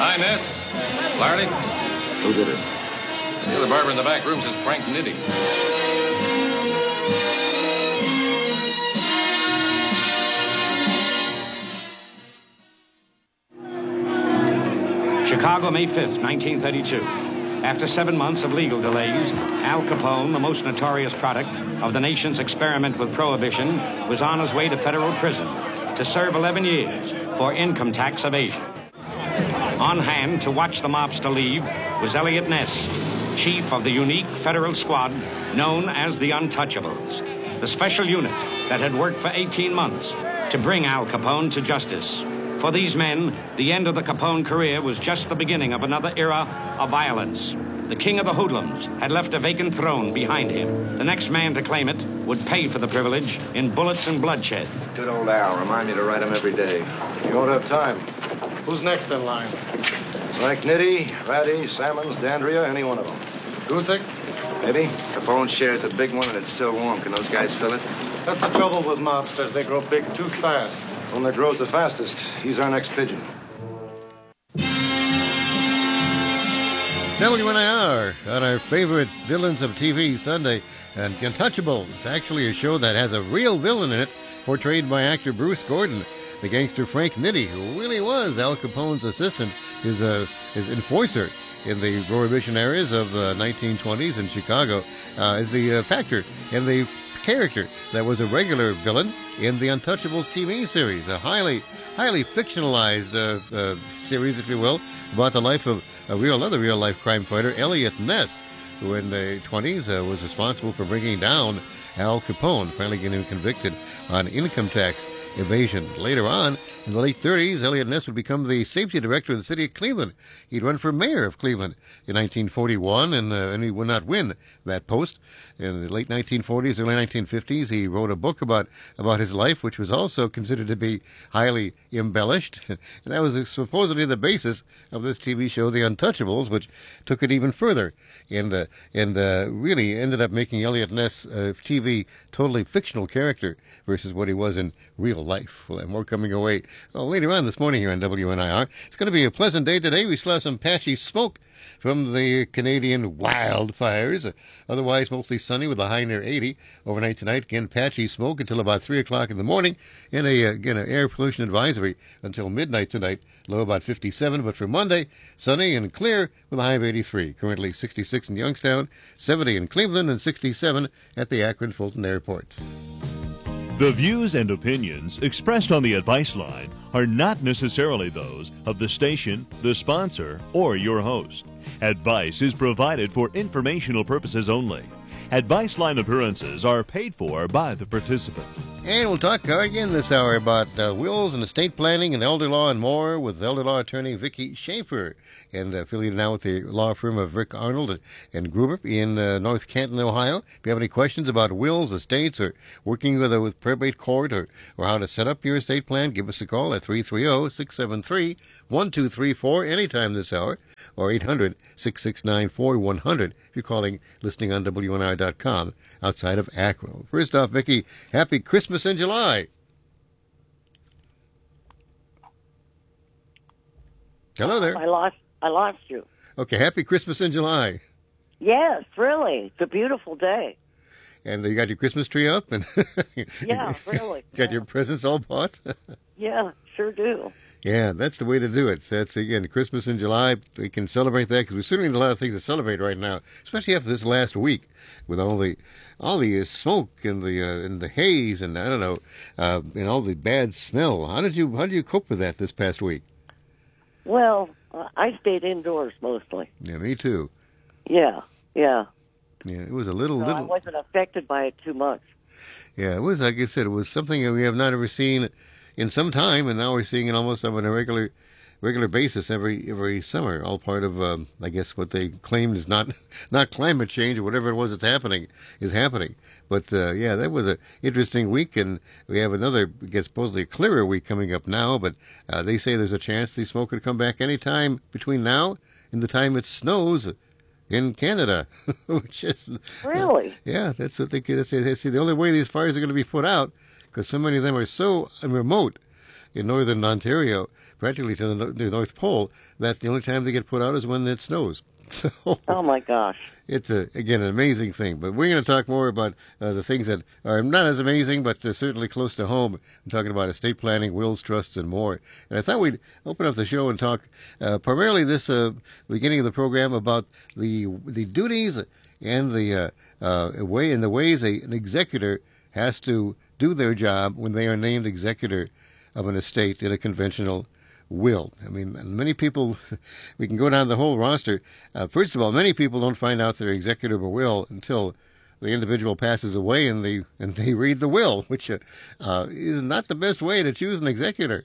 Hi, miss. Flaherty? Who did it? The other barber in the back room says Frank Nitti. Chicago, May 5th, 1932. After 7 months of legal delays, Al Capone, the most notorious product of the nation's experiment with prohibition, was on his way to federal prison to serve 11 years for income tax evasion. On hand to watch the mobster leave was Eliot Ness, chief of the unique federal squad known as the Untouchables, the special unit that had worked for 18 months to bring Al Capone to justice. For these men, the end of the Capone career was just the beginning of another era of violence. The king of the hoodlums had left a vacant throne behind him. The next man to claim it would pay for the privilege in bullets and bloodshed. Good old Al. Remind me to write him every day. You won't have time. Who's next in line? Frank Nitti, Ratty, Salmons, Dandria, any one of them. Gusick? Maybe. Capone shares a big one and it's still warm. Can those guys fill it? That's the trouble with mobsters. They grow big too fast. One that grows the fastest. He's our next pigeon. WNIR on our favorite villains of TV Sunday, and Untouchables, actually a show that has a real villain in it, portrayed by actor Bruce Gordon, the gangster Frank Nitti, who really was Al Capone's assistant, his enforcer in the Prohibition eras of the 1920s in Chicago, is the factor and the character that was a regular villain in the Untouchables TV series, a highly fictionalized series, if you will, about the life of another real-life crime fighter, Eliot Ness, who in the 20s was responsible for bringing down Al Capone, finally getting him convicted on income tax evasion. Later on, in the late 30s, Eliot Ness would become the safety director of the city of Cleveland. He'd run for mayor of Cleveland in 1941, and he would not win that post. In the late 1940s, early 1950s, he wrote a book about his life, which was also considered to be highly embellished. And that was supposedly the basis of this TV show, The Untouchables, which took it even further and really ended up making Eliot Ness a TV totally fictional character versus what he was in real life. We'll have more coming away later on this morning here on WNIR. It's going to be a pleasant day today. We still have some patchy smoke from the Canadian wildfires. Otherwise, mostly sunny with a high near 80. Overnight tonight, again, patchy smoke until about 3 o'clock in the morning. And an air pollution advisory until midnight tonight. Low about 57. But for Monday, sunny and clear with a high of 83. Currently 66 in Youngstown, 70 in Cleveland, and 67 at the Akron-Fulton Airport. The views and opinions expressed on the Advice Line are not necessarily those of the station, the sponsor, or your host. Advice is provided for informational purposes only. Advice Line appearances are paid for by the participant. And we'll talk again this hour about wills and estate planning and elder law and more with elder law attorney Vicki Schaefer, and affiliated now with the law firm of Rick Arnold and Gruber in North Canton, Ohio. If you have any questions about wills, estates, or working with probate court, or how to set up your estate plan, give us a call at 330-673-1234 anytime this hour, or 800-669-4100 if you're calling, listening on WNR.com outside of Akron. First off, Vicki, happy Christmas in July. Hello there. I lost you. Okay, happy Christmas in July. Yes, really. It's a beautiful day. And you got your Christmas tree up? And yeah, really. Got your presents all bought? Yeah, sure do. Yeah, that's the way to do it. So that's, again, Christmas in July. We can celebrate that because we certainly have a lot of things to celebrate right now, especially after this last week with all the smoke and the haze and, I don't know, and all the bad smell. How did you cope with that this past week? Well, I stayed indoors mostly. Yeah, me too. Yeah. Yeah, it was a little. I wasn't affected by it too much. Yeah, it was, like I said, it was something that we have not ever seen in some time, and now we're seeing it almost on a regular basis every summer. All part of, I guess, what they claimed is not climate change or whatever it was that's happening is happening. But yeah, that was an interesting week, and we have another, I guess, supposedly a clearer week coming up now. But they say there's a chance the smoke could come back any time between now and the time it snows in Canada, which is really yeah, that's what they say. The only way these fires are going to be put out, because so many of them are so remote in northern Ontario, practically to the North Pole, that the only time they get put out is when it snows. So Oh my gosh. it's again an amazing thing. But we're going to talk more about the things that are not as amazing, but certainly close to home. I'm talking about estate planning, wills, trusts, and more. And I thought we'd open up the show and talk primarily this beginning of the program about the duties and the ways an executor has to do their job when they are named executor of an estate in a conventional will. I mean, many people, we can go down the whole roster. First of all, many people don't find out they're executor of a will until the individual passes away and they read the will, which is not the best way to choose an executor.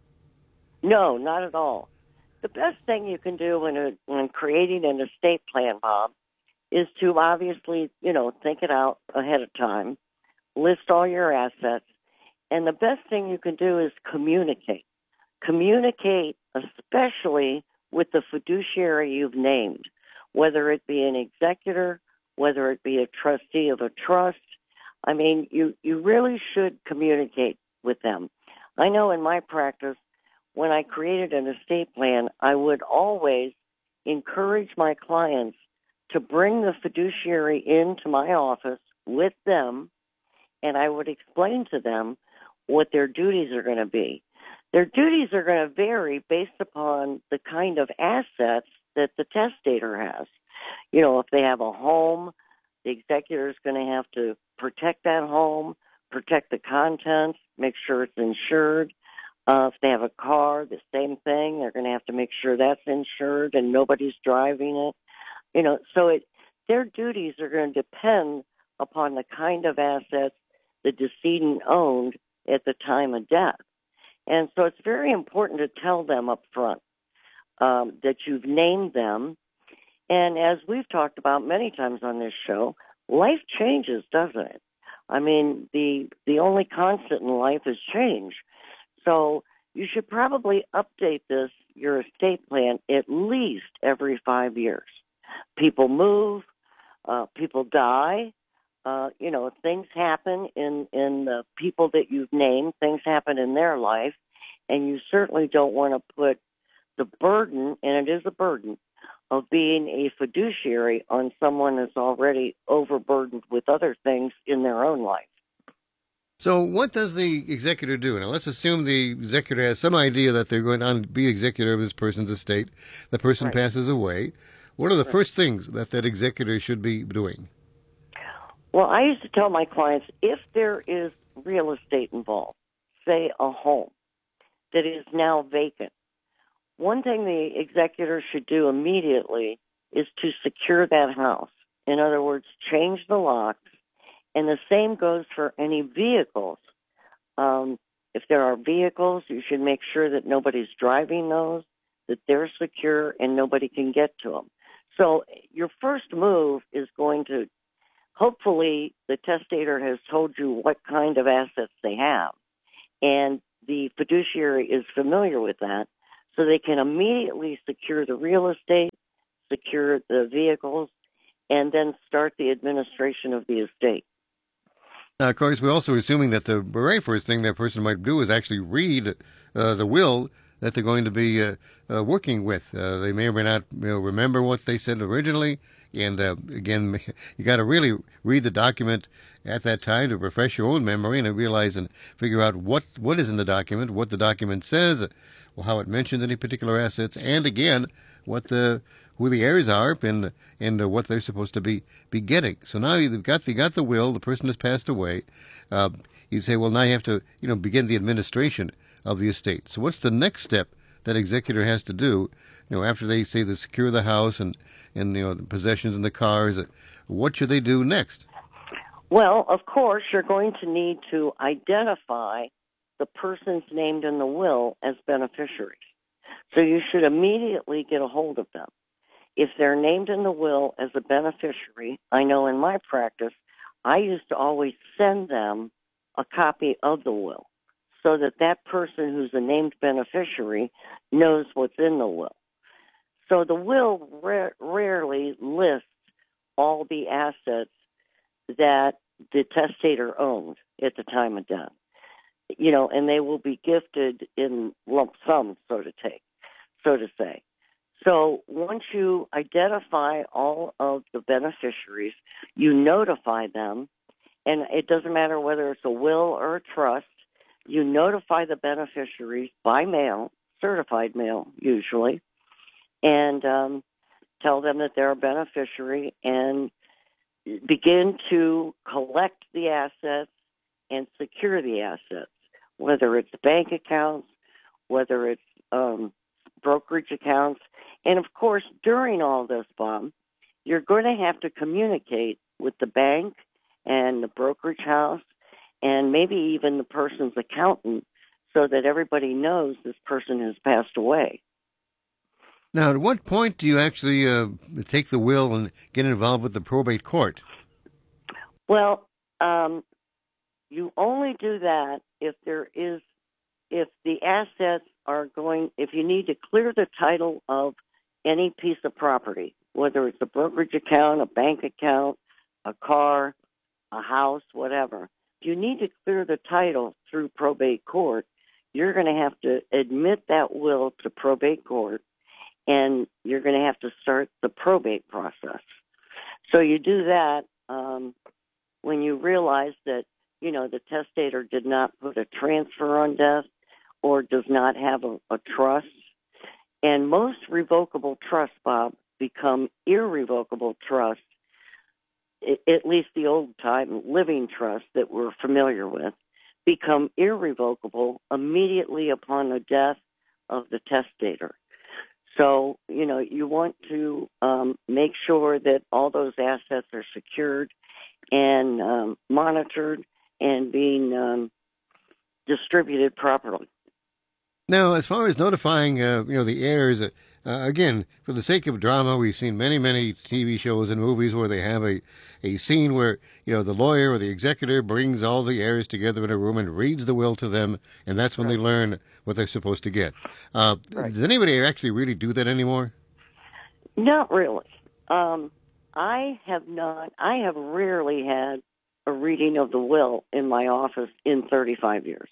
No, not at all. The best thing you can do when creating an estate plan, Bob, is to obviously, think it out ahead of time, list all your assets, and the best thing you can do is communicate. Communicate, especially with the fiduciary you've named, whether it be an executor, whether it be a trustee of a trust. I mean, you really should communicate with them. I know in my practice, when I created an estate plan, I would always encourage my clients to bring the fiduciary into my office with them, and I would explain to them what their duties are going to be. Their duties are going to vary based upon the kind of assets that the testator has. If they have a home, the executor is going to have to protect that home, protect the contents, make sure it's insured. If they have a car, the same thing. They're going to have to make sure that's insured and nobody's driving it. Their duties are going to depend upon the kind of assets the decedent owned at the time of death. And so it's very important to tell them up front that you've named them. And as we've talked about many times on this show, life changes, doesn't it? I mean, the only constant in life is change. So you should probably update your estate plan at least every 5 years. People move, people die. Things happen in the people that you've named. Things happen in their life, and you certainly don't want to put the burden, and it is a burden, of being a fiduciary on someone that's already overburdened with other things in their own life. So what does the executor do? Now, let's assume the executor has some idea that they're going to be executor of this person's estate. The person passes away. What are the first things that executor should be doing? Well, I used to tell my clients, if there is real estate involved, say a home that is now vacant, one thing the executor should do immediately is to secure that house. In other words, change the locks. And the same goes for any vehicles. If there are vehicles, you should make sure that nobody's driving those, that they're secure and nobody can get to them. So your first move is going to, hopefully the testator has told you what kind of assets they have, and the fiduciary is familiar with that, so they can immediately secure the real estate, secure the vehicles, and then start the administration of the estate. Now, of course, we're also assuming that the very first thing that person might do is actually read the will that they're going to be working with. They may or may not remember what they said originally. And again, you got to really read the document at that time to refresh your own memory and realize and figure out what is in the document, what the document says, how it mentions any particular assets, and again, who the heirs are and what they're supposed to be getting. So now you've got the will. The person has passed away. You say, well, now you have to begin the administration of the estate. So what's the next step that executor has to do? After they say they secure the house and the possessions and the cars, what should they do next? Well, of course, you're going to need to identify the persons named in the will as beneficiaries. So you should immediately get a hold of them. If they're named in the will as a beneficiary, I know in my practice, I used to always send them a copy of the will so that person who's a named beneficiary knows what's in the will. So the will rarely lists all the assets that the testator owned at the time of death. and they will be gifted in lump sum, so to say. So once you identify all of the beneficiaries, you notify them, and it doesn't matter whether it's a will or a trust, you notify the beneficiaries by mail, certified mail usually, and tell them that they're a beneficiary and begin to collect the assets and secure the assets, whether it's bank accounts, whether it's brokerage accounts. And, of course, during all this, Bob, you're going to have to communicate with the bank and the brokerage house and maybe even the person's accountant so that everybody knows this person has passed away. Now, at what point do you actually take the will and get involved with the probate court? Well, you only do that if the assets are if you need to clear the title of any piece of property, whether it's a brokerage account, a bank account, a car, a house, whatever. If you need to clear the title through probate court, you're going to have to admit that will to probate court, and you're going to have to start the probate process. So you do that when you realize that, the testator did not put a transfer on death or does not have a trust. And most revocable trusts, Bob, become irrevocable trusts, at least the old-time living trusts that we're familiar with, become irrevocable immediately upon the death of the testator. So, you want to make sure that all those assets are secured and monitored and being distributed properly. Now, as far as notifying, the heirs, again, for the sake of drama, we've seen many, many TV shows and movies where they have a scene where, the lawyer or the executor brings all the heirs together in a room and reads the will to them, and that's when they learn what they're supposed to get. Does anybody actually really do that anymore? Not really. I have rarely had a reading of the will in my office in 35 years.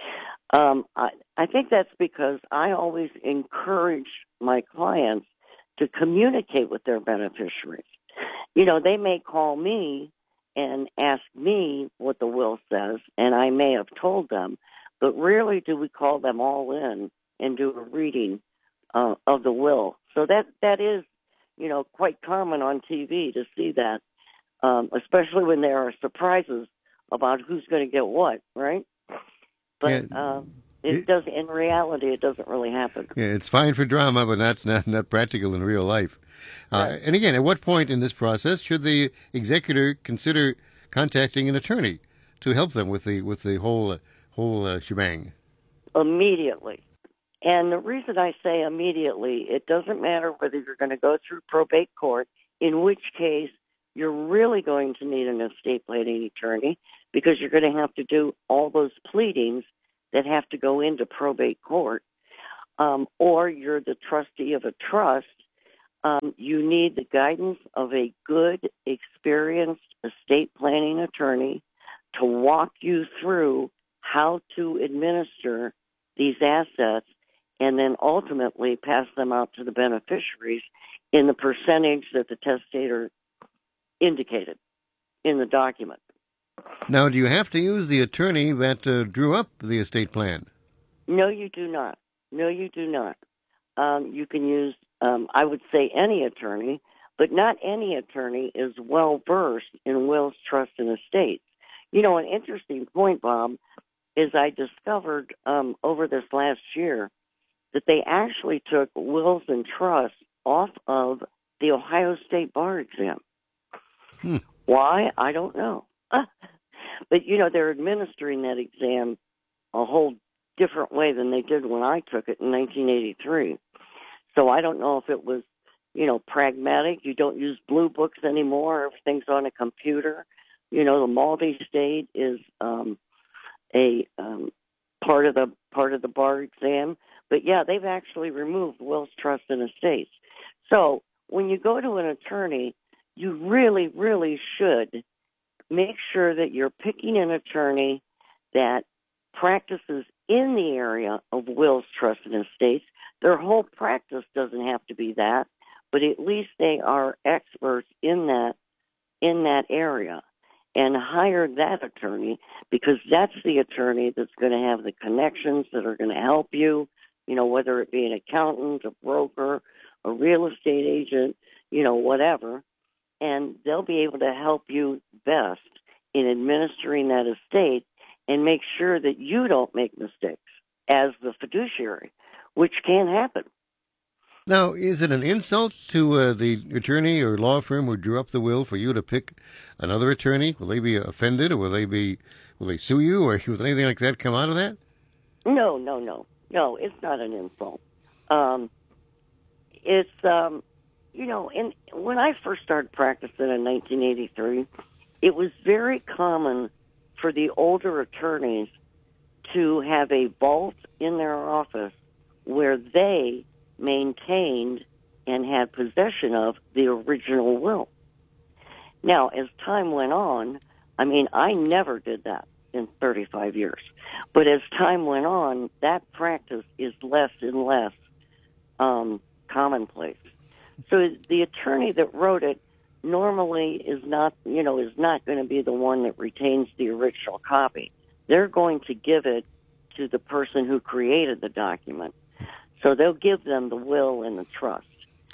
I think that's because I always encourage my clients to communicate with their beneficiaries. They may call me and ask me what the will says, and I may have told them, but rarely do we call them all in and do a reading of the will. So that is, quite common on TV to see that, especially when there are surprises about who's going to get what, right? But in reality, it doesn't really happen. Yeah, it's fine for drama, but not practical in real life. Right. And again, at what point in this process should the executor consider contacting an attorney to help them with the whole shebang? Immediately. And the reason I say immediately, it doesn't matter whether you're going to go through probate court, in which case you're really going to need an estate planning attorney because you're going to have to do all those pleadings that have to go into probate court, or you're the trustee of a trust. You need the guidance of a good, experienced estate planning attorney to walk you through how to administer these assets and then ultimately pass them out to the beneficiaries in the percentage that the testator indicated in the document. Now, do you have to use the attorney that drew up the estate plan? No, you do not. You can use, I would say, any attorney, but not any attorney is well-versed in wills, trusts, and estates. An interesting point, Bob, is I discovered over this last year that they actually took wills and trusts off of the Ohio State Bar exam. Why? I don't know. But, they're administering that exam a whole different way than they did when I took it in 1983. So I don't know if it was, pragmatic. You don't use blue books anymore. Everything's on a computer. The multi-state is a part of the bar exam. But, yeah, they've actually removed wills, trusts, and estates. So when you go to an attorney, you really, really should make sure that you're picking an attorney that practices in the area of wills, trusts, and estates. Their whole practice doesn't have to be that, but at least they are experts in that area. And hire that attorney, because that's the attorney that's going to have the connections that are going to help you, whether it be an accountant, a broker, a real estate agent, whatever. And they'll be able to help you best in administering that estate and make sure that you don't make mistakes as the fiduciary, which can happen. Now, is it an insult to the attorney or law firm who drew up the will for you to pick another attorney? Will they be offended, or will they sue you, or will anything like that come out of that? No, it's not an insult. It's and when I first started practicing in 1983, it was very common for the older attorneys to have a vault in their office where they maintained and had possession of the original will. Now, as time went on, I never did that in 35 years, but as time went on, that practice is less and less commonplace. So the attorney that wrote it normally is not going to be the one that retains the original copy. They're going to give it to the person who created the document. So they'll give them the will and the trust.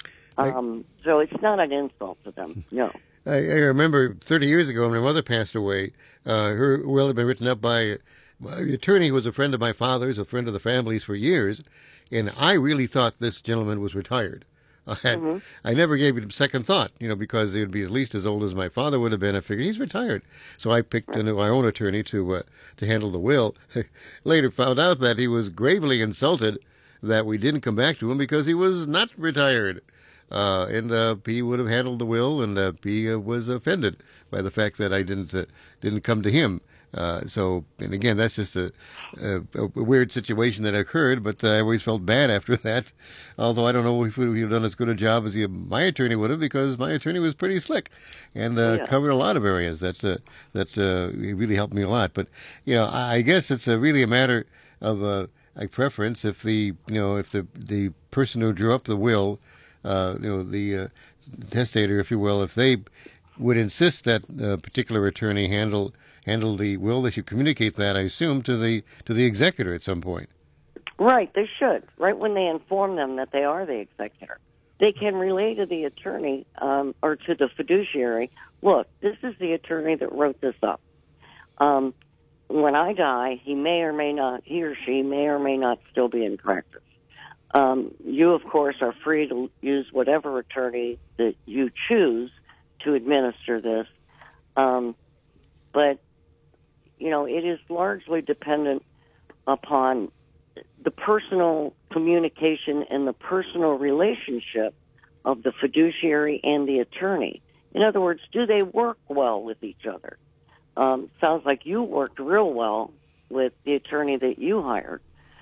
So it's not an insult to them, no. I remember 30 years ago when my mother passed away, her will had been written up by the attorney who was a friend of my father's, a friend of the family's for years, and I really thought this gentleman was retired. I never gave it a second thought, because he would be at least as old as my father would have been. I figured he's retired. So I picked my own attorney to handle the will. Later found out that he was gravely insulted that we didn't come back to him because he was not retired. And he would have handled the will, and he was offended by the fact that I didn't come to him. And again, that's just a weird situation that occurred, but I always felt bad after that. Although I don't know if he would have done as good a job as my attorney would have, because my attorney was pretty slick and covered a lot of areas that really helped me a lot. But I guess it's really a matter of a preference. If the person who drew up the will, the testator, if you will, if they would insist that a particular attorney handle the will, they should communicate that, I assume, to the executor at some point. Right, they should. Right when they inform them that they are the executor, they can relay to the attorney or to the fiduciary, look, this is the attorney that wrote this up. When I die, he or she may or may not still be in practice. You, of course, are free to use whatever attorney that you choose to administer this. But, it is largely dependent upon the personal communication and the personal relationship of the fiduciary and the attorney. In other words, do they work well with each other? Sounds like you worked real well with the attorney that you hired.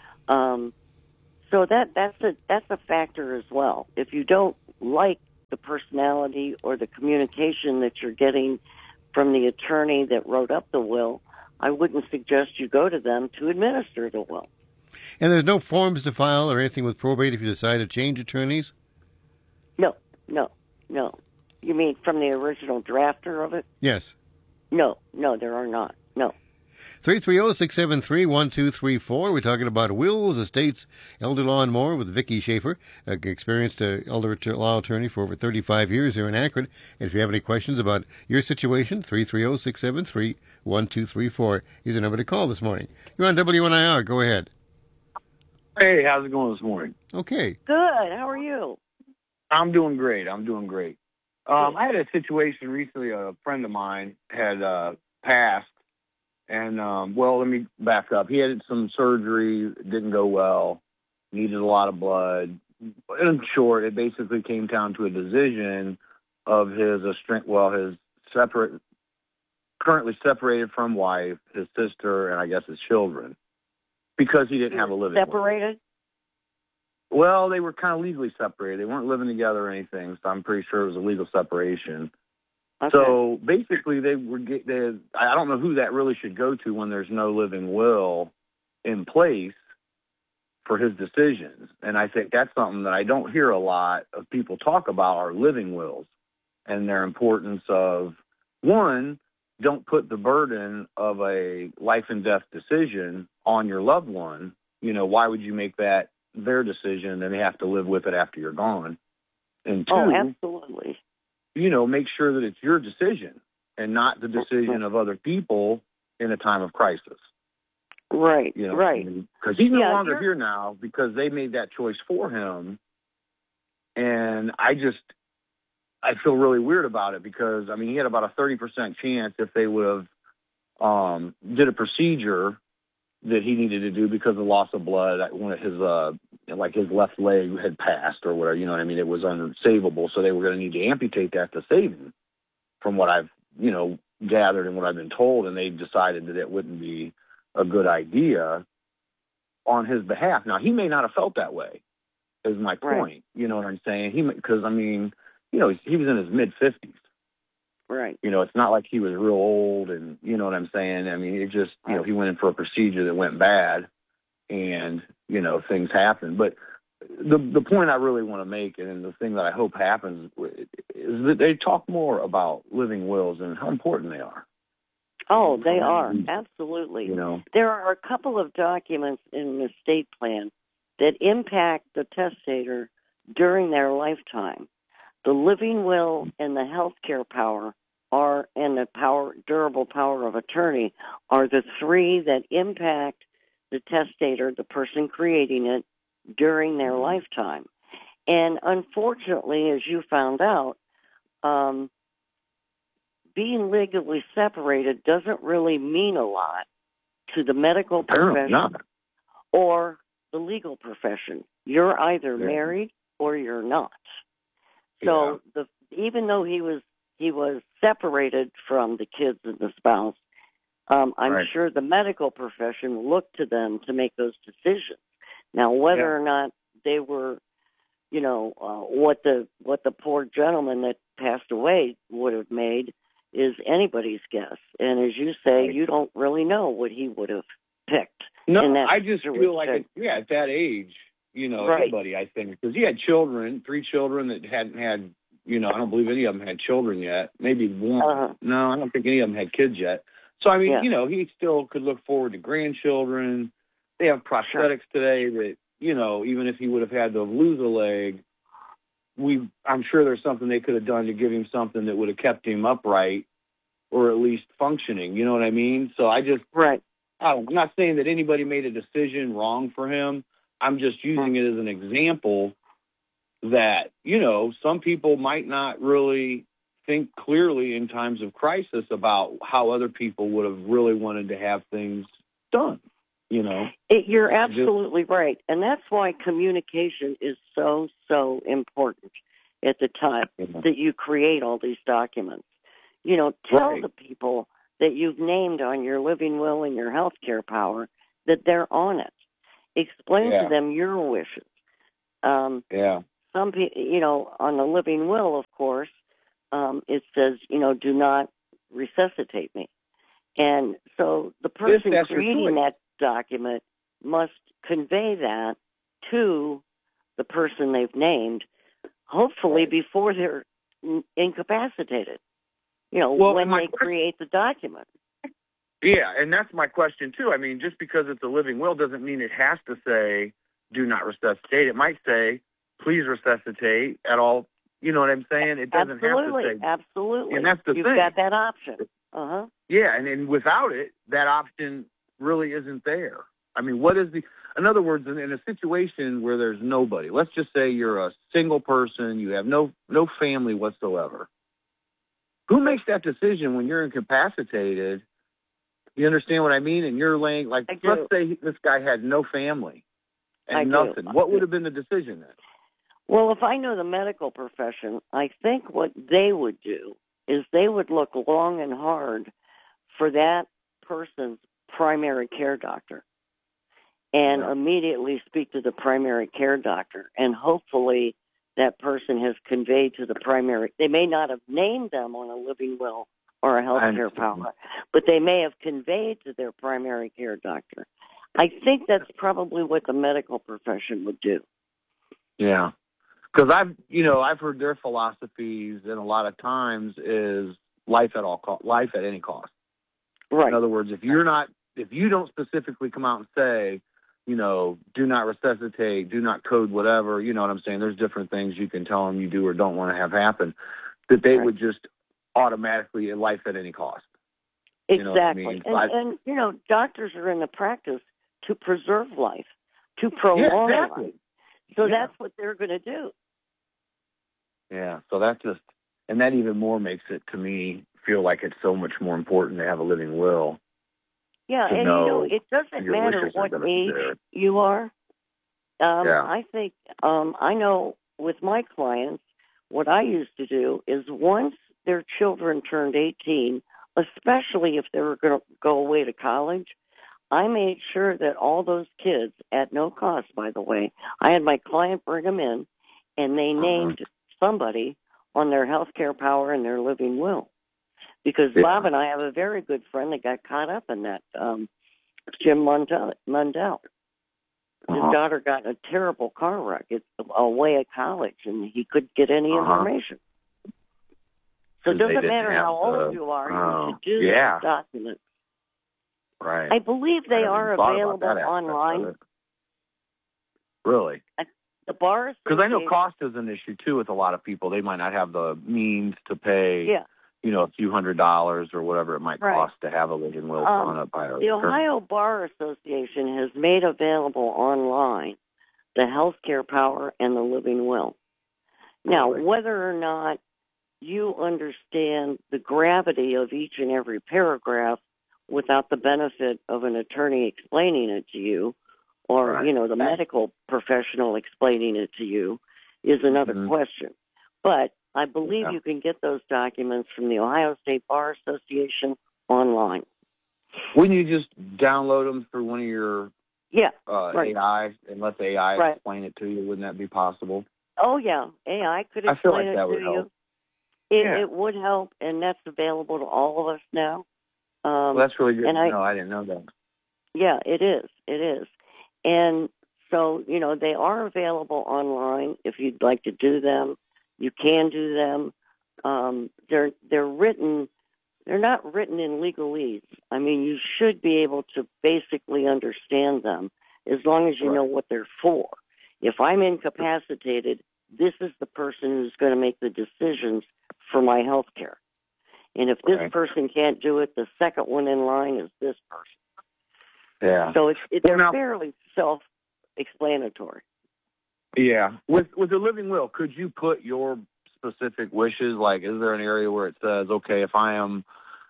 So that's a factor as well. If you don't like the personality or the communication that you're getting from the attorney that wrote up the will, I wouldn't suggest you go to them to administer the will. And there's no forms to file or anything with probate if you decide to change attorneys? No. You mean from the original drafter of it? Yes. No, there are not. No. 330-673-1234. We're talking about wills, estates, elder law, and more with Vicki Schaefer, experienced elder law attorney for over 35 years here in Akron. And if you have any questions about your situation, 330-673-1234 is the number to call this morning. You're on WNIR. Go ahead. Hey, how's it going this morning? Okay. Good. How are you? I'm doing great. I had a situation recently. A friend of mine had passed. And, let me back up. He had some surgery, didn't go well, needed a lot of blood. In short, it basically came down to a decision of his currently separated from wife, his sister, and I guess his children, because he didn't have a living. Separated? Well, they were kind of legally separated. They weren't living together or anything, so I'm pretty sure it was a legal separation. Okay. So basically, I don't know who that really should go to when there's no living will. in place for his decisions. And I think that's something that I don't hear a lot of people talk about, are living wills and their importance of, one, don't put the burden of a life and death decision on your loved one. You know, why would you make that their decision and they have to live with it after you're gone? And two, absolutely. You know, make sure that it's your decision and not the decision of other people in a time of crisis. Right, you know, right. Because he's no longer here now because they made that choice for him. And I feel really weird about it because, I mean, he had about a 30% chance if they would have did a procedure that he needed to do because of loss of blood when his left leg had passed or whatever, you know what I mean? It was unsavable, so they were going to need to amputate that to save him, from what I've, you know, gathered and what I've been told, and they decided that it wouldn't be a good idea on his behalf. Now, he may not have felt that way, is my point. Right. You know what I'm saying? Because, I mean, you know, he was in his mid-50s. Right. You know, it's not like he was real old, and you know what I'm saying? I mean, it just, you know, he went in for a procedure that went bad, and, you know, things happened. But the point I really want to make, and the thing that I hope happens, is that they talk more about living wills and how important they are. Oh, they are. Absolutely. You know, there are a couple of documents in the estate plan that impact the testator during their lifetime. The living will and the health care power and the durable power of attorney are the three that impact the testator, the person creating it, during their lifetime. And unfortunately, as you found out, being legally separated doesn't really mean a lot to the medical profession or the legal profession. You're either married or you're not. So even though he was separated from the kids and the spouse, I'm sure the medical profession looked to them to make those decisions. Now, whether or not they were, you know, what the poor gentleman that passed away would have made is anybody's guess. And as you say, you don't really know what he would have picked. No, I just feel like, at that age, you know, everybody, I think, because he had children, 3 children that hadn't had, you know, I don't believe any of them had children yet. Maybe one. No, I don't think any of them had kids yet. So, I mean, you know, he still could look forward to grandchildren. They have prosthetics today that, you know, even if he would have had to lose a leg, I'm sure there's something they could have done to give him something that would have kept him upright or at least functioning. You know what I mean? So I just, I'm not saying that anybody made a decision wrong for him. I'm just using it as an example that, you know, some people might not really think clearly in times of crisis about how other people would have really wanted to have things done, you know. You're absolutely right. And that's why communication is so, so important at the time that you create all these documents. You know, tell the people that you've named on your living will and your health care power that they're on it. Explain to them your wishes. Some people, you know, on the living will, of course, it says, you know, do not resuscitate me. And so the person creating that document must convey that to the person they've named, hopefully before they're incapacitated, you know, when they create the document. Yeah, and that's my question, too. I mean, just because it's a living will doesn't mean it has to say, do not resuscitate. It might say, please resuscitate at all. You know what I'm saying? It doesn't have to say. Absolutely. And that's the thing. You've got that option. Yeah, and without it, that option really isn't there. I mean, what is in other words, in a situation where there's nobody, let's just say you're a single person, you have no family whatsoever. Who makes that decision when you're incapacitated? You understand what I mean? And you're laying, like, let's say this guy had no family and nothing. What would have been the decision then? Well, if I know the medical profession, I think what they would do is they would look long and hard for that person's primary care doctor and immediately speak to the primary care doctor. And hopefully that person has conveyed to the primary, they may not have named them on a living will or a health care power, but they may have conveyed to their primary care doctor, I think that's probably what the medical profession would do. Yeah. Because I've heard their philosophies, and a lot of times is life at any cost. Right. In other words, if you don't specifically come out and say, do not resuscitate, do not code whatever, you know what I'm saying? There's different things you can tell them you do or don't want to have happen, that they would just automatically life at any cost. Exactly. You know what I mean? And doctors are in the practice to preserve life, to prolong life. So that's what they're going to do. Yeah, so that's just, and that even more makes it, to me, feel like it's so much more important to have a living will. Yeah, and it doesn't matter what age you are. I think, I know with my clients, what I used to do is once their children turned 18, especially if they were going to go away to college, I made sure that all those kids, at no cost, by the way, I had my client bring them in, and they named somebody on their health care power and their living will. Because Bob and I have a very good friend that got caught up in that, Jim Mundell. His daughter got in a terrible car wreck. It's away at college, and he couldn't get any information. So it doesn't matter how old you are, you should do these documents. Right. I believe they are available online. Really? The bar association. Because I know cost is an issue, too, with a lot of people. They might not have the means to pay, a few $100s or whatever it might cost to have a living will drawn up by the Ohio Bar Association has made available online the health care power and the living will. Now, whether or not you understand the gravity of each and every paragraph without the benefit of an attorney explaining it to you, or, the medical professional explaining it to you, is another question. But I believe you can get those documents from the Ohio State Bar Association online. Wouldn't you just download them through one of your AI and let the AI explain it to you? Wouldn't that be possible? Oh, yeah. AI could explain I feel like it that to would you. help. It would help, and that's available to all of us now. Well, that's really good to know. I didn't know that. Yeah, it is. It is. And so, they are available online if you'd like to do them. You can do them. They're written. They're not written in legalese. I mean, you should be able to basically understand them as long as you know what they're for. If I'm incapacitated, this is the person who's going to make the decisions for my health care. And if this person can't do it, the second one in line is this person. Yeah. So they're fairly self-explanatory. Yeah. With the living will, could you put your specific wishes? Like, is there an area where it says, okay, if I am,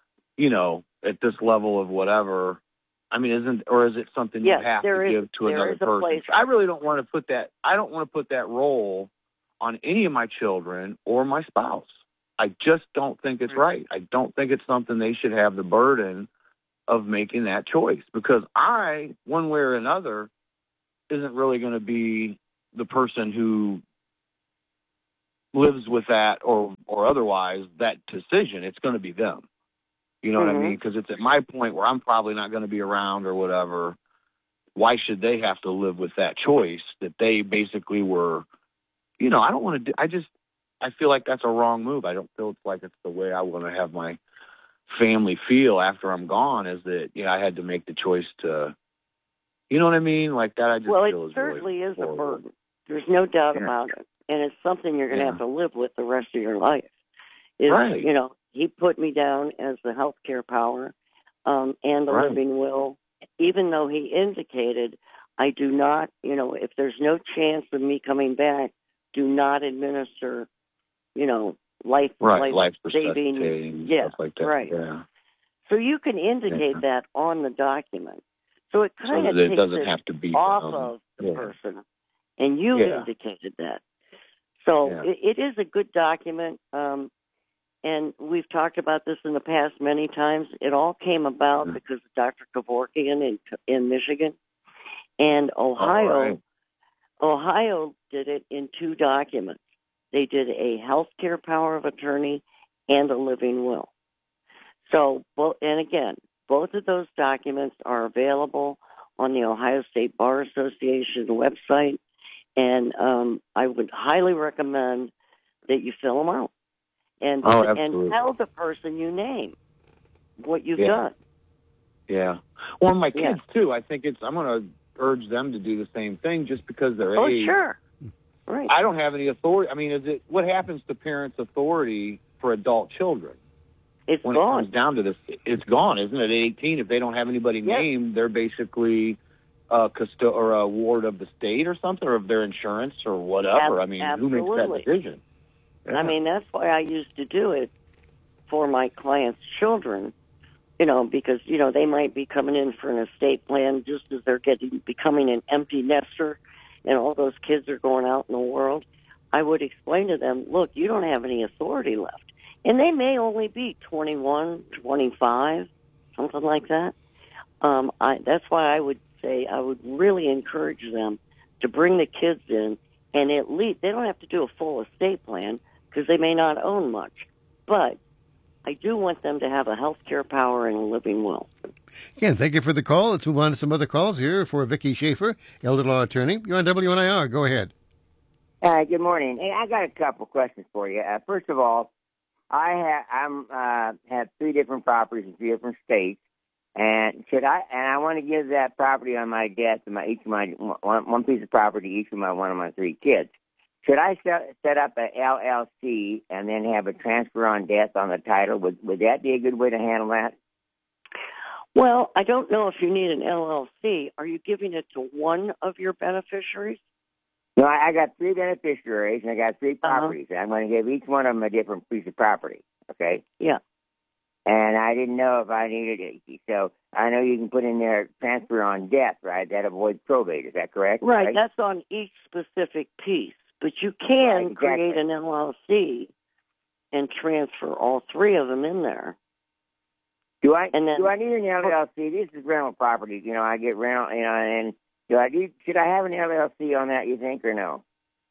at this level of whatever, I mean, is it something you have to give to another person? I really don't want to put that. I don't want to put that role on any of my children or my spouse. I just don't think it's right. I don't think it's something they should have the burden of making that choice, because I, one way or another, isn't really going to be the person who lives with that or otherwise that decision. It's going to be them. You know what I mean? Because it's at my point where I'm probably not going to be around or whatever. Why should they have to live with that choice that they basically were, I don't want to do, I feel like that's a wrong move. I don't feel like it's the way I want to have my family feel after I'm gone, is that, I had to make the choice to, you know what I mean? Like that, I just feel it certainly is a burden. There's no doubt about it. And it's something you're going to have to live with the rest of your life. He put me down as the health care power and the living will, even though he indicated I do not, if there's no chance of me coming back, do not administer, life saving, stuff like that. Right. Yeah. So you can indicate that on the document. So it kind of takes doesn't have to be off of the person, and you indicated that. So it is a good document, and we've talked about this in the past many times. It all came about because of Dr. Kevorkian in Michigan, and Ohio did it in two documents. They did a health care power of attorney and a living will. So, both of those documents are available on the Ohio State Bar Association website, and I would highly recommend that you fill them out and tell the person you name what you've done. Yeah. Well, my kids too. I think I'm going to urge them to do the same thing, just because they're age. Oh, sure. Right. I don't have any authority. I mean, what happens to parents' authority for adult children? It's when gone. It comes down to this, it's gone, isn't it? At 18, if they don't have anybody named, they're basically or a ward of the state or something, or of their insurance or whatever. I mean, absolutely. Who makes that decision? Yeah. I mean, that's why I used to do it for my clients' children, because, they might be coming in for an estate plan just as they're becoming an empty nester, and all those kids are going out in the world. I would explain to them, look, you don't have any authority left. And they may only be 21, 25, something like that. That's why I would say I would really encourage them to bring the kids in, and at least they don't have to do a full estate plan because they may not own much. But I do want them to have a health care power and a living will. Again, thank you for the call. Let's move on to some other calls here for Vicki Schaefer, elder law attorney. You're on WNIR. Go ahead. Good morning. Hey, I got a couple questions for you. First of all, I have 3 different properties in 3 different states, and I want to give that property on my death to one piece of property each of one of my 3 kids. Should I set up an LLC and then have a transfer on death on the title? Would that be a good way to handle that? Well, I don't know if you need an LLC. Are you giving it to one of your beneficiaries? No, I got 3 beneficiaries, and I got 3 properties. I'm going to give each one of them a different piece of property, okay? Yeah. And I didn't know if I needed it. So I know you can put in there transfer on death, right? That avoids probate. Is that correct? Right. That's on each specific piece. But you can create an LLC and transfer all 3 of them in there. Do I need an LLC? This is rental property. I get rental, and should I have an LLC on that, you think, or no?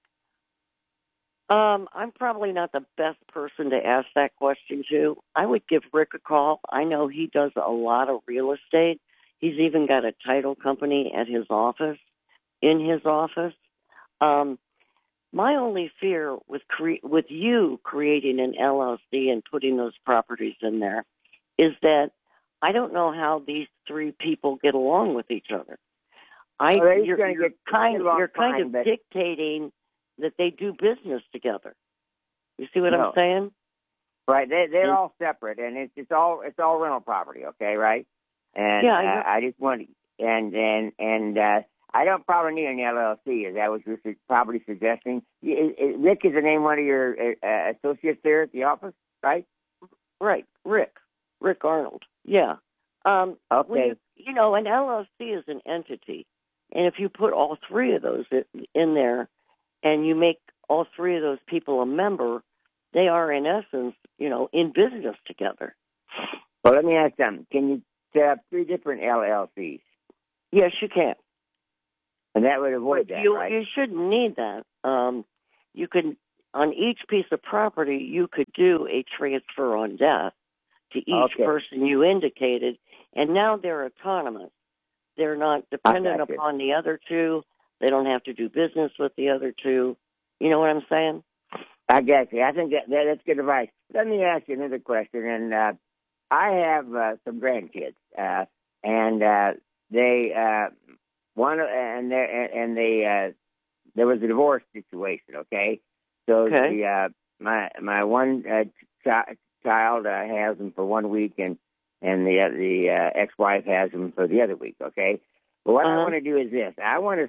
I'm probably not the best person to ask that question to. I would give Rick a call. I know he does a lot of real estate. He's even got a title company at his office, in his office. My only fear with you creating an LLC and putting those properties in there is that I don't know how these 3 people get along with each other. You're kind of dictating that they do business together. You see what I'm saying? Right. They're all separate, and it's all rental property. Okay, right? And I just want I don't probably need an LLC. Is that what you're probably suggesting? Rick is the name one of your associates there at the office, right? Right, Rick Arnold. Yeah. Okay. An LLC is an entity. And if you put all 3 of those in there and you make all 3 of those people a member, they are, in essence, in business together. Well, let me ask them. Can you set up 3 different LLCs? Yes, you can. And that would avoid that, right? You shouldn't need that. You can, on each piece of property, you could do a transfer on death to each person you indicated, and now they're autonomous. They're not dependent upon the other 2. They don't have to do business with the other 2. You know what I'm saying? I get you. I think that's good advice. Let me ask you another question. And I have some grandkids, and there was a divorce situation. Okay, so my one child has them for 1 week, and the ex-wife has them for the other week, okay? But what I want to do is this. I want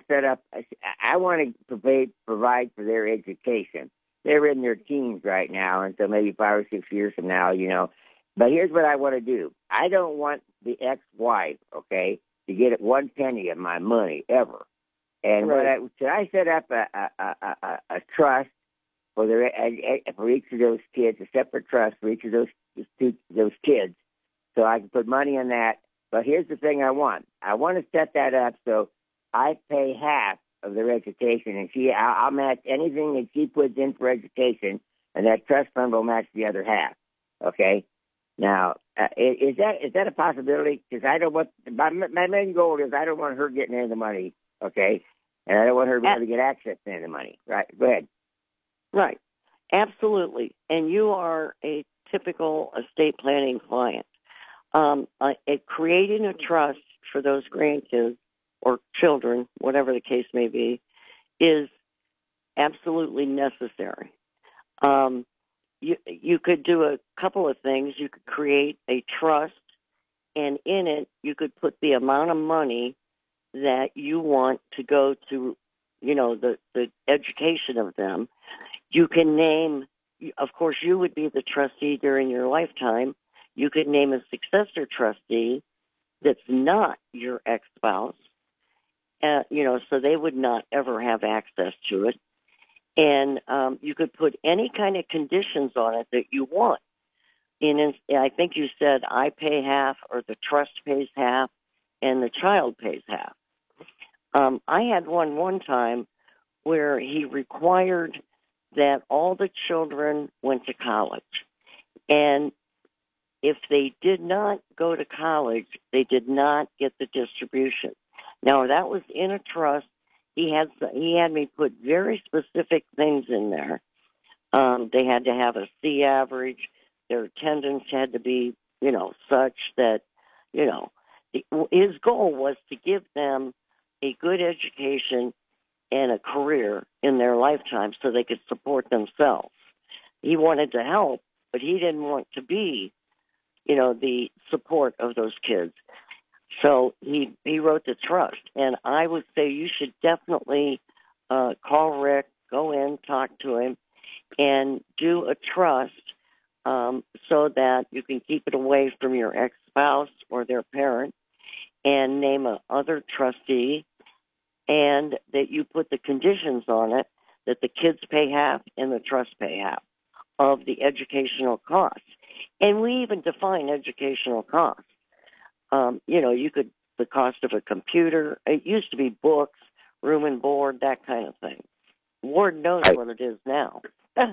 to provide for their education. They're in their teens right now, and so maybe 5 or 6 years from now, But here's what I want to do. I don't want the ex-wife, okay, to get 1 penny of my money ever. And should I set up a trust for each of those kids, a separate trust for each of those kids, so I can put money in that? But here's the thing I want. I want to set that up so I pay half of their education, and I'll match anything that she puts in for education, and that trust fund will match the other half. Okay? Now, Is that a possibility? Because I don't want my main goal is I don't want her getting any of the money, okay, and I don't want her being able to get access to any of the money. Right? Go ahead. Right. Absolutely. And you are a typical estate planning client. Creating a trust for those grandkids or children, whatever the case may be, is absolutely necessary. You could do a couple of things. You could create a trust, and in it, you could put the amount of money that you want to go to, the education of them. You can name, of course, you would be the trustee during your lifetime. You could name a successor trustee that's not your ex-spouse, so they would not ever have access to it. And you could put any kind of conditions on it that you want. I think you said I pay half, or the trust pays half, and the child pays half. I had one time where he required that all the children went to college. And if they did not go to college, they did not get the distribution. Now, that was in a trust. He had me put very specific things in there. They had to have a C average. Their attendance had to be, such that, his goal was to give them a good education and a career in their lifetime so they could support themselves. He wanted to help, but he didn't want to be, the support of those kids. So he wrote the trust, and I would say you should definitely call Rick, go in, talk to him, and do a trust so that you can keep it away from your ex-spouse or their parent, and name a other trustee, and that you put the conditions on it that the kids pay half and the trust pay half of the educational costs. And we even define educational costs. The cost of a computer, it used to be books, room and board, that kind of thing. Lord knows what it is now.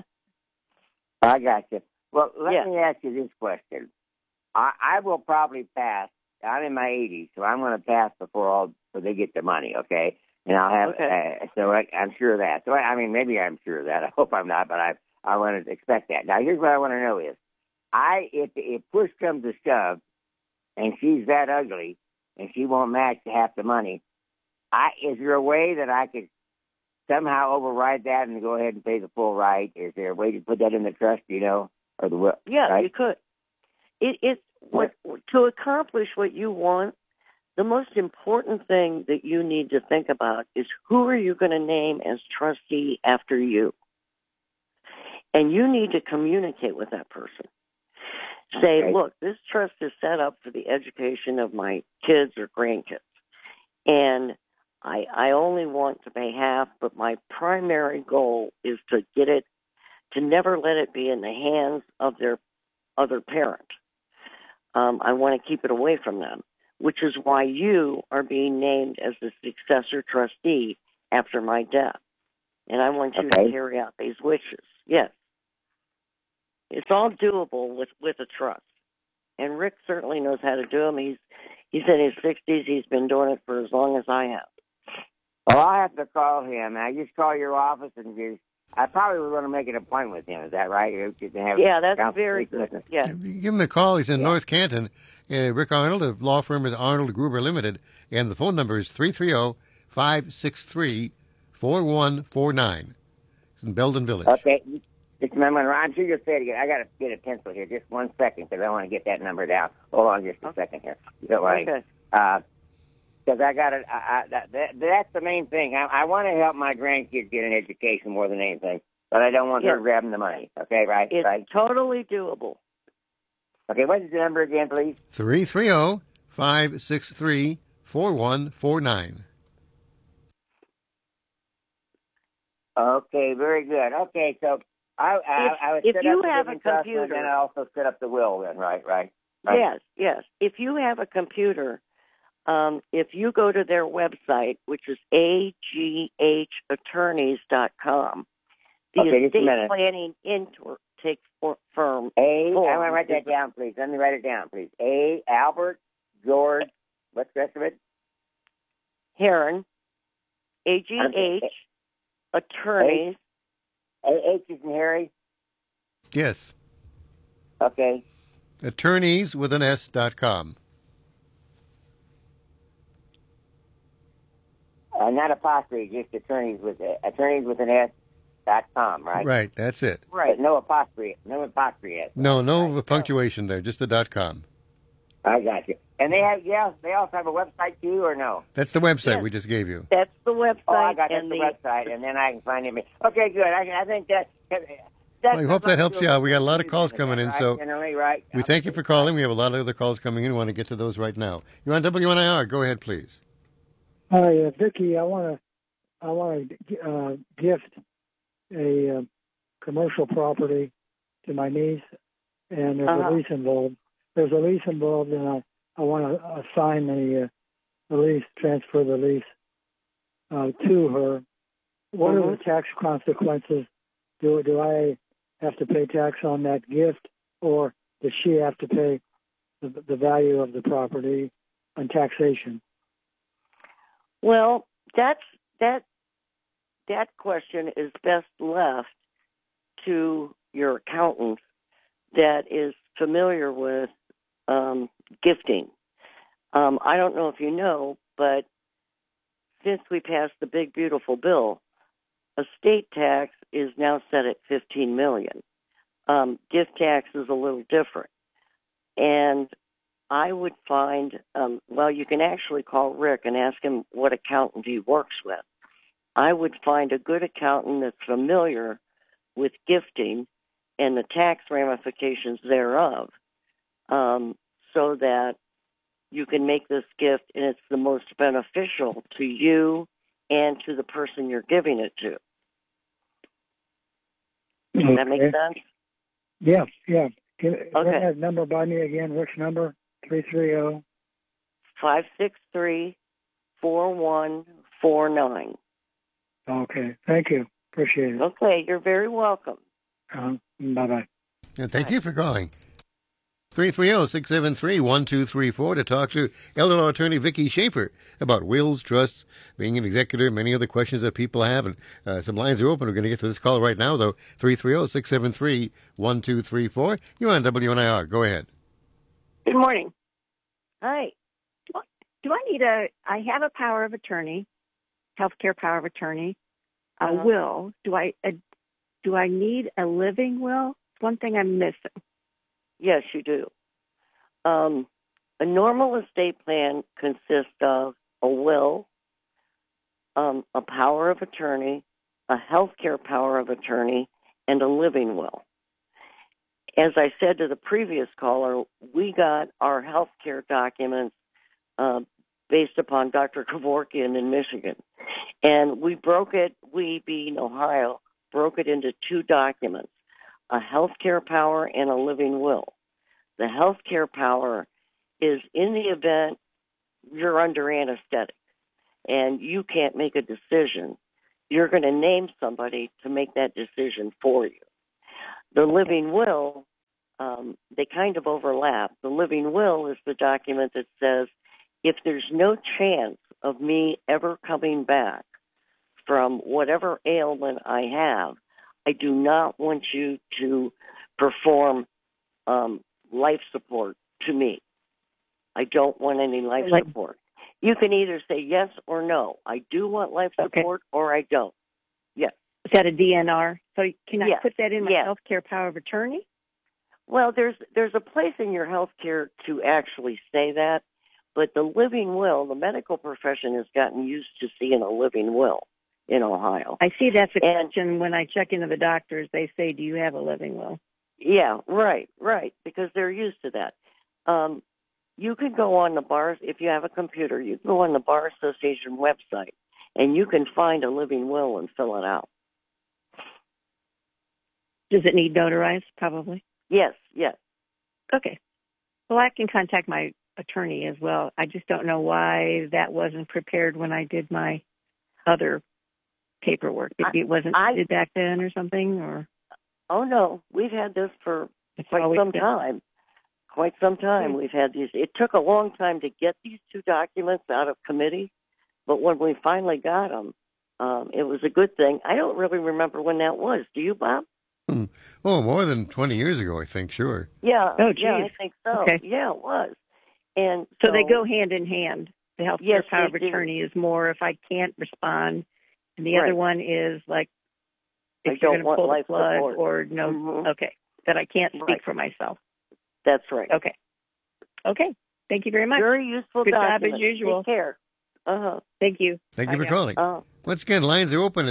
I got you. Well, let me ask you this question. I will probably pass. I'm in my 80s, so I'm going to pass before they get the money, okay? And I'll have, I'm sure of that. So, maybe I'm sure of that. I hope I'm not, but I want to expect that. Now, here's what I want to know is, if push comes to shove, and she's that ugly, and she won't match half the money, is there a way that I could somehow override that and go ahead and pay the full right? Is there a way to put that in the trust, or the will? Yeah, right? You could. To accomplish what you want, the most important thing that you need to think about is who are you going to name as trustee after you? And you need to communicate with that person. Say, look, this trust is set up for the education of my kids or grandkids. And I only want to pay half, but my primary goal is to get it, to never let it be in the hands of their other parent. I want to keep it away from them, which is why you are being named as the successor trustee after my death. And I want you to carry out these wishes. Yes. It's all doable with a trust. And Rick certainly knows how to do them. He's in his 60s. He's been doing it for as long as I have. Well, I have to call him. I just call your office and I probably would want to make an appointment with him. Is that right? That's very good. Yeah. Give him a call. He's in North Canton. Rick Arnold, the law firm is Arnold Gruber Limited, and the phone number is 330-563-4149. It's in Belden Village. Okay. I'm sure you'll say it again. I got to get a pencil here. Just 1 second, because I want to get that number down. Hold on just a second here. You don't worry. Okay. Because I got it. That's the main thing. I want to help my grandkids get an education more than anything, but I don't want her grabbing the money. Okay, right? It's totally doable. Okay, what is the number again, please? 330-563-4149. Okay, very good. Okay, so I would if set you up the have a trust, computer, and then I also set up the will. Then, right? Yes. If you have a computer, if you go to their website, which is agattorneys.com, the estate planning take firm. I want to write that down, please. Let me write it down, please. Albert, George, what's the rest of it? Heron, AGH, attorneys. H is in Harry? Yes. Okay. Attorneys with an S.com. Not apostrophe, just attorneys with an S.com, right? Right, that's it. Right. No apostrophe S. No punctuation there, just the .com. I got you. And they also have a website too, or no? That's the website Yes. we just gave you. That's the website. Oh, I got the website, and then I can find it. Okay, good. I think that. Well, I hope that helps you out. We got a lot of calls coming in, so generally, right? we thank you for calling. We have a lot of other calls coming in. We want to get to those right now. You're on WNIR. Go ahead, please. Hi, Vicki. I want to gift a commercial property to my niece, and there's a lease involved. There's a lease involved, and I want to assign the lease, transfer the lease to her. What are the tax consequences? Do I have to pay tax on that gift, or does she have to pay the value of the property on taxation? Well, that question is best left to your accountant that is familiar with gifting. I don't know if you know, but since we passed the big beautiful bill, estate tax is now set at $15 million. Gift tax is a little different, and I would find, you can actually call Rick and ask him what accountant he works with. I would find a good accountant that's familiar with gifting and the tax ramifications thereof, so that you can make this gift and it's the most beneficial to you and to the person you're giving it to. Does that make sense? Yeah. Run that number by me again. Which number? 330 563-4149. Okay. Thank you. Appreciate it. Okay, you're very welcome. Bye-bye. And thank you for calling. 330-673-1234 to talk to elder law attorney Vicki Schaefer about wills, trusts, being an executor, many other questions that people have. And some lines are open. We're going to get to this call right now, though. 330-673-1234. You're on WNIR. Go ahead. Good morning. Hi. Do I need I have a power of attorney, healthcare power of attorney, a will. Do I need a living will? It's one thing I'm missing. Yes, you do. A normal estate plan consists of a will, a power of attorney, a healthcare power of attorney, and a living will. As I said to the previous caller, we got our healthcare documents based upon Dr. Kevorkian in Michigan. And we being Ohio, broke it into two documents, a healthcare power and a living will. The healthcare power is in the event you're under anesthetic and you can't make a decision, you're going to name somebody to make that decision for you. The living will, they kind of overlap. The living will is the document that says, if there's no chance of me ever coming back from whatever ailment I have, I do not want you to perform life support to me. I don't want any life support. You can either say yes or no. I do want life support or I don't. Yes. Is that a DNR? So can I put that in my Yes. healthcare power of attorney? Well, there's a place in your health care to actually say that, but the living will, the medical profession has gotten used to seeing a living will in Ohio. I see that's a question when I check into the doctors. They say, do you have a living will? Yeah, right, because they're used to that. You can go on the bar, if you have a computer, you can go on the Bar Association website, and you can find a living will and fill it out. Does it need notarized? Probably. Yes. Okay. Well, I can contact my attorney as well. I just don't know why that wasn't prepared when I did my other paperwork. Maybe it wasn't did back then or something, or Oh, no. We've had this for It's quite always some been- time. Quite some time we've had these. It took a long time to get these two documents out of committee, but when we finally got them, it was a good thing. I don't really remember when that was. Do you, Bob? Oh, more than 20 years ago, I think, sure. Yeah. Oh, yeah, geez. I think so. Okay. Yeah, it was. And So they go hand in hand. The health care Yes, power of they do. attorney is more if I can't respond, and the Right. other one is like I if you're don't going to want pull the life plug support. or no. Mhm. Okay, that I can't speak Right. for myself. That's right. Okay. Okay. Thank you very much. Very useful Good job document. as usual. Take care. Uh-huh. Thank you. Thank you Bye for now. calling. Once again, lines are open at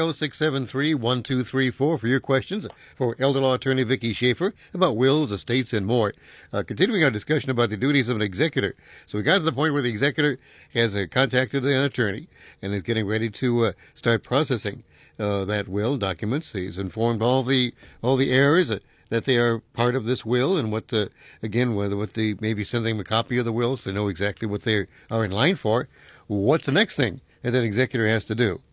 330-673-1234 for your questions for elder law attorney Vicki Schaefer about wills, estates, and more. Continuing our discussion about the duties of an executor. So we got to the point where the executor has contacted an attorney and is getting ready to start processing that will documents. He's informed all the heirs that they are part of this will, and what maybe send them a copy of the will so they know exactly what they are in line for. What's the next thing that an executor has to do?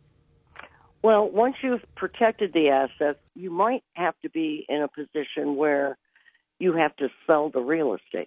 Well, once you've protected the assets, you might have to be in a position where you have to sell the real estate,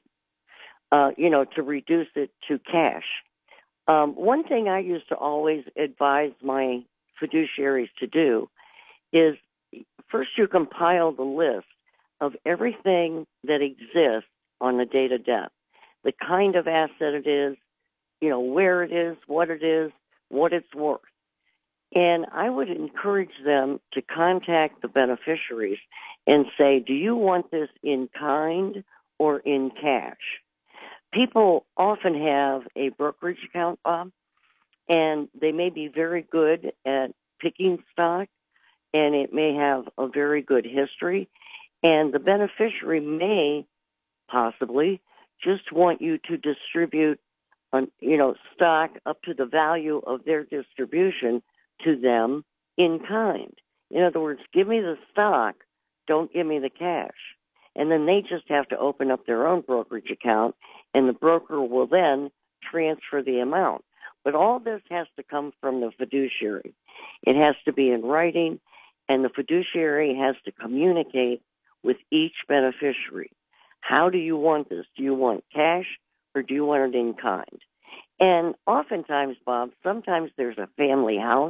to reduce it to cash. One thing I used to always advise my fiduciaries to do is first you compile the list of everything that exists on the date of death, the kind of asset it is, where it is, what it's worth. And I would encourage them to contact the beneficiaries and say, do you want this in kind or in cash? People often have a brokerage account, Bob, and they may be very good at picking stock, and it may have a very good history, and the beneficiary may possibly just want you to distribute stock up to the value of their distribution to them in kind. In other words, give me the stock, don't give me the cash. And then they just have to open up their own brokerage account, and the broker will then transfer the amount. But all this has to come from the fiduciary. It has to be in writing, and the fiduciary has to communicate with each beneficiary. How do you want this? Do you want cash or do you want it in kind? And oftentimes, Bob, sometimes there's a family house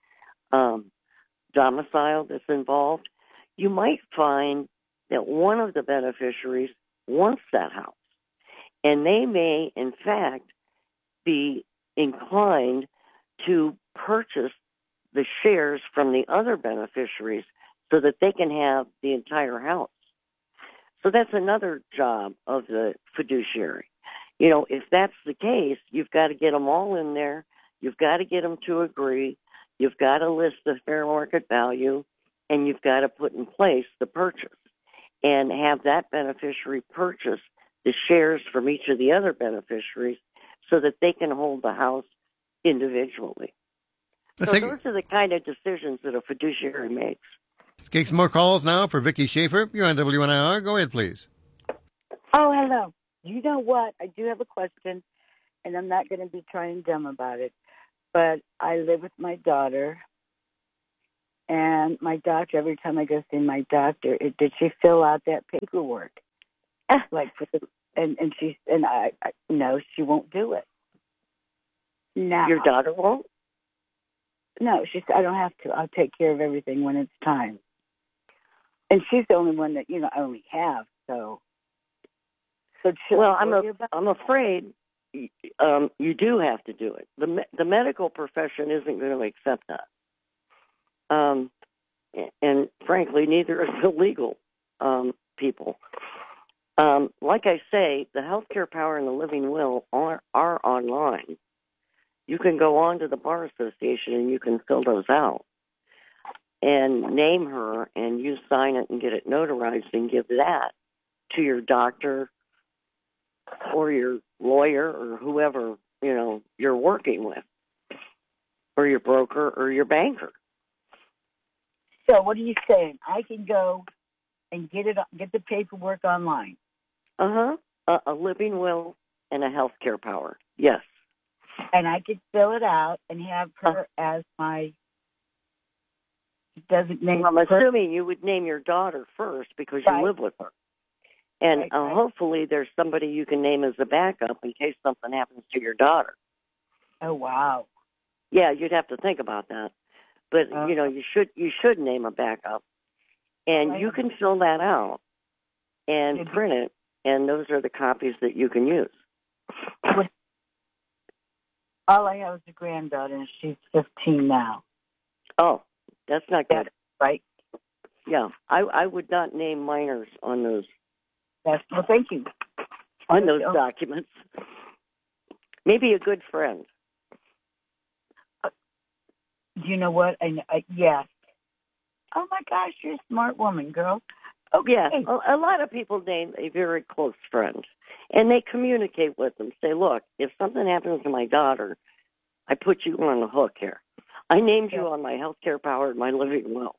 domicile that's involved. You might find that one of the beneficiaries wants that house, and they may, in fact, be inclined to purchase the shares from the other beneficiaries so that they can have the entire house. So that's another job of the fiduciary. If that's the case, you've got to get them all in there. You've got to get them to agree. You've got to list the fair market value, and you've got to put in place the purchase and have that beneficiary purchase the shares from each of the other beneficiaries so that they can hold the house individually. So those are the kind of decisions that a fiduciary makes. Let's get some more calls now for Vicki Schaefer. You're on WNIR. Go ahead, please. Oh, hello. You know what? I do have a question, and I'm not going to be trying dumb about it. But I live with my daughter, and my doctor, every time I go see my doctor, did she fill out that paperwork? No, she won't do it. No. Your daughter won't? No, she said, I don't have to. I'll take care of everything when it's time. And she's the only one that, I only have, so. Well, I'm afraid you do have to do it. The medical profession isn't going to accept that. And frankly, neither is the legal people. Like I say, the healthcare power and the living will are online. You can go on to the Bar Association and you can fill those out and name her, and you sign it and get it notarized and give that to your doctor or your lawyer or whoever, you're working with, or your broker or your banker. So what are you saying? I can go and get the paperwork online? A living will and a healthcare power, yes. And I could fill it out and have her as my designate. I'm assuming you would name your daughter first because you live with her. And hopefully there's somebody you can name as a backup in case something happens to your daughter. Oh, wow. Yeah, you'd have to think about that. But, you should name a backup. And you can fill that out and print it, and those are the copies that you can use. All I have is a granddaughter, and she's 15 now. Oh, that's not good. Right. Yeah, I would not name minors on those. Well, thank you. On those documents. Maybe a good friend. You know what? Yes. Oh, my gosh, you're a smart woman, girl. Okay. Yeah, a lot of people name a very close friend, and they communicate with them. Say, look, if something happens to my daughter, I put you on the hook here. I named you on my healthcare power and my living will.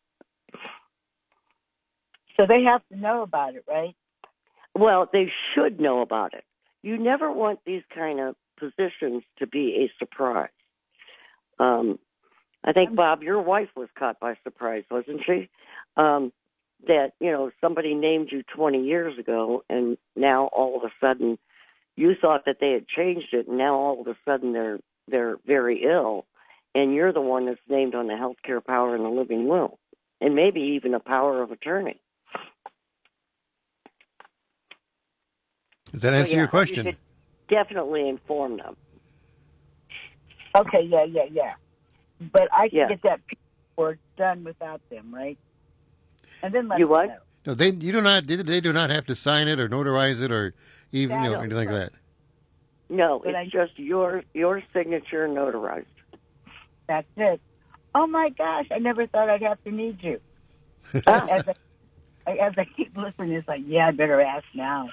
So they have to know about it, right? Well, they should know about it. You never want these kind of positions to be a surprise. I think, Bob, your wife was caught by surprise, wasn't she? That, somebody named you 20 years ago, and now all of a sudden you thought that they had changed it, and now all of a sudden they're very ill, and you're the one that's named on the healthcare power and the living will, and maybe even a power of attorney. Does that answer your question? You should definitely inform them. Okay, yeah. But I can get that paperwork done without them, right? And then let you them what? know. No, they do not have to sign it or notarize it or even anything like that. No, it's just your signature notarized. That's it. Oh my gosh! I never thought I'd have to need you. As I keep listening, it's like, I better ask now.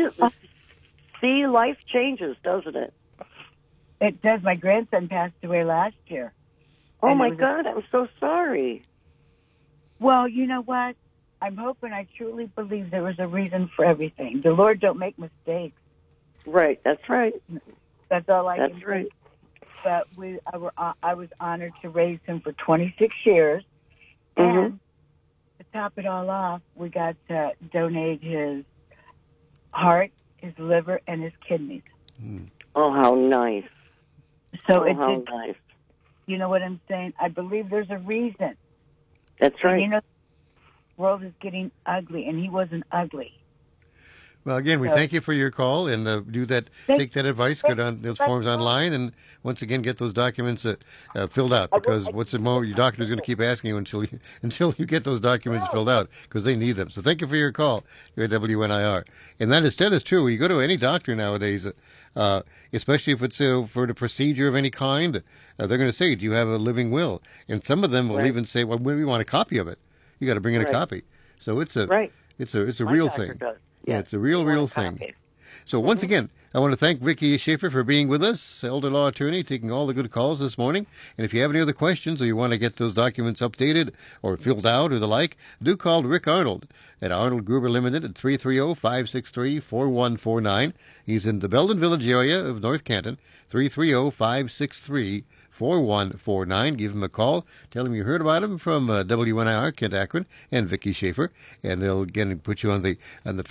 See, life changes, doesn't it? It does. My grandson passed away last year. Oh my God! I'm so sorry. Well, you know what? I'm hoping. I truly believe there was a reason for everything. The Lord don't make mistakes. Right. That's right. That's all I can That's right. But I was honored to raise him for 26 years. And to top it all off, we got to donate his heart, his liver, and his kidneys. Oh, how nice. So how nice. You know what I'm saying? I believe there's a reason. That's right. And, the world is getting ugly, and he wasn't ugly. Well, again, we thank you for your call, and take that advice, go down those forms online, and once again get those documents filled out. Because your doctor is going to keep asking you until you get those documents filled out, because they need them. So thank you for your call here at WNIR. And that instead is true. When you go to any doctor nowadays, especially if it's for the procedure of any kind, they're going to say, "Do you have a living will?" And some of them will even say, "Well, we want a copy of it. You got to bring in a copy." So it's a real thing. Does. Yeah, it's a real thing. So once again, I want to thank Vicki Schaefer for being with us, elder law attorney, taking all the good calls this morning. And if you have any other questions or you want to get those documents updated or filled out or the like, do call Rick Arnold at Arnold Gruber Limited at 330-563-4149. He's in the Belden Village area of North Canton, 330-563-4149. Give him a call. Tell him you heard about him from WNIR, Kent Akron, and Vicki Schaefer. And they'll again put you on the